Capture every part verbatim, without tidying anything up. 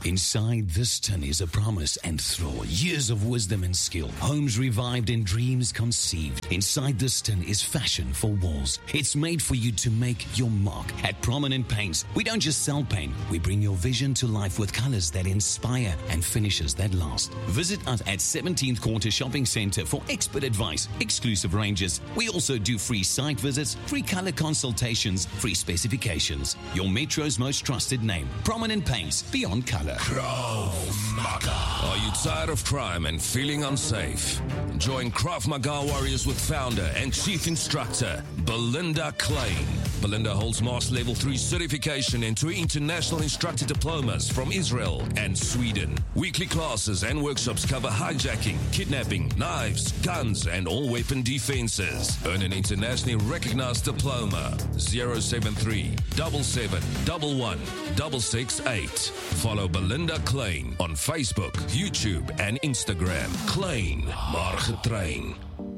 Inside this tin is a promise and thrall, years of wisdom and skill, homes revived and dreams conceived. Inside this tin is fashion for walls. It's made for you to make your mark. At Prominent Paints, we don't just sell paint, we bring your vision to life with colors that inspire and finishes that last. Visit us at seventeenth Quarter Shopping Centre for expert advice, exclusive ranges. We also do free site visits, free color consultations, free specifications. Your Metro's most trusted name, Prominent Paints, beyond color. Krav Maga. Are you tired of crime and feeling unsafe? Join Krav Maga Warriors with founder and chief instructor Belinda Klein. Belinda holds Master Level three certification and two international instructor diplomas from Israel and Sweden. Weekly classes and workshops cover hijacking, kidnapping, knives, guns, and all weapon defenses. Earn an internationally recognized diploma. zero seven three, seven seven one one, six six eight. Follow Belinda Klein on Facebook, YouTube, and Instagram. Klein, maar getrain.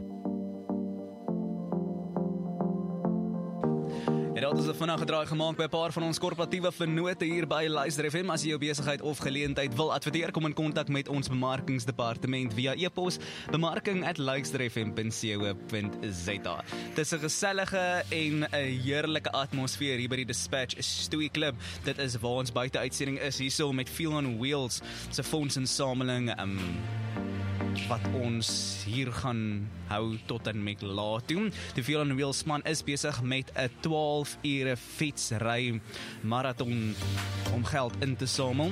En dat is 'n vinnige draai gemaak by 'n paar van ons korporatiewe vennote hier by Luister F M. As jy jou besigheid of geleentheid wil adverteer, kom in kontak met ons bemarkingsdepartement via e-pos bemarking at luisterfm punt co punt za. Dit is 'n gesellige en 'n heerlike atmosfeer hier by die Dispatch Stoei Club. Dit is waar ons buite uitsending is hierso met Feel on Wheels se fondsinsameling um, wat ons hier gaan hou tot en met laat toe. Die Feel on Wheels span is besig met 'n twaalf ure fietsry marathon om geld in te samel.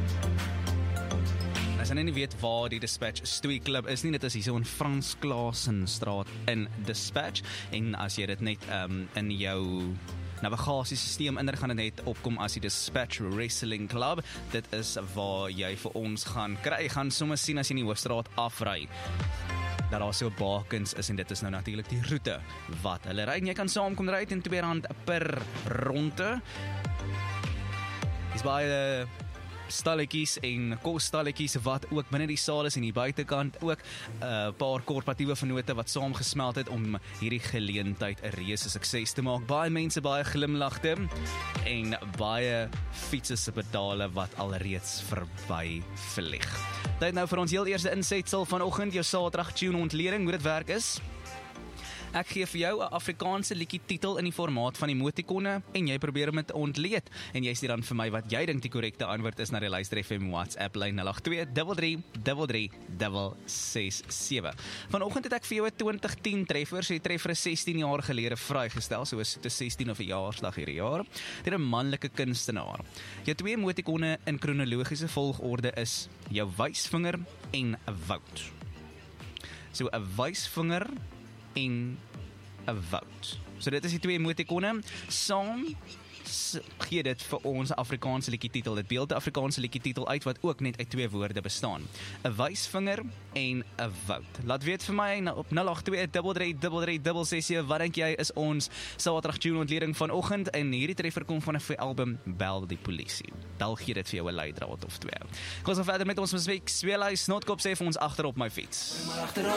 As jy nie weet waar die Dispatch Stoei Club is nie, dit is hier so in Frans Klaasenstraat in Dispatch, en as jy dit net um, in jou navigasiesysteem in, gaan dit net opkom as die Dispatch Wrestling Club. Dit is waar jy vir ons gaan kry. Jy gaan sommer sien as jy in die Hoofstraat afry dat daar so bakens is, en dit is nou natuurlik die roete wat hulle ry. En jy kan saamkom ry teen twee rand per ronde. Dis baie stalletjies en kosstalletjies wat ook binne die saal is en die buitekant ook 'n uh, paar korporatiewe vennote wat saamgesmelt het om hierdie geleentheid 'n reuse sukses te maak. Baie mense, baie glimlagte en baie fietsse se pedale wat alreeds verby vlieg. Dit nou vir ons heel eerste insetsel vanoggend, jou Saterdag tune ontleding, hoe dit werk is. Ek gee vir jou 'n Afrikaanse liedjie titel in die formaat van emotikone en jy probeer om dit te ontleed, en jy stuur dan vir my wat jy dink die korrekte antwoord is na die Luister F M WhatsApp lyn nul agt twee, drie drie drie drie, ses ses sewe. Vanoggend het ek vir jou 'n twintig tien treffer, so die treffer is sestien jaar gelede vrygestel, so is dit sestien of 'n jaarsdag hierdie jaar, deur 'n manlike kunstenaar. Jou twee emotikone in kronologiese volgorde is jou wysvinger en 'n woud. So 'n wysvinger en 'n woud. So dit is die twee emotikone. Saam gee dit vir ons 'n Afrikaanse liedjie titel. Dit beeld 'n Afrikaanse liedjie titel uit wat ook net uit twee woorde bestaan. 'n Wysvinger en 'n woud. Laat weet vir my op nul agt twee, drie drie drie drie, ses ses sewe, wat dink jy is ons Saterdag tune ontleding vanoggend, en hierdie treffer kom van 'n album Bel die Polisie. Dal gee dit vir jou 'n leidraad of twee. Kom ons verder met ons musiek. Sweelhuis Snotkop sê vir ons agter op my fiets.